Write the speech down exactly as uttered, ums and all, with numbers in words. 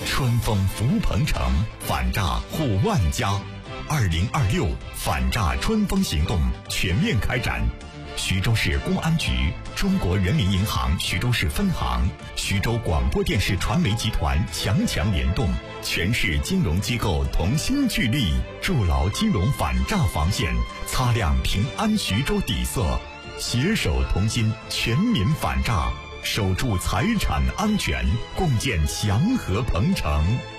春风福鹏城，反诈护万家。二零二六反诈春风行动全面开展。徐州市公安局、中国人民银行徐州市分行、徐州广播电视传媒集团强强联动，全市金融机构同心聚力，筑牢金融反诈防线，擦亮平安徐州底色，携手同心，全民反诈，守住财产安全，共建祥和鹏城。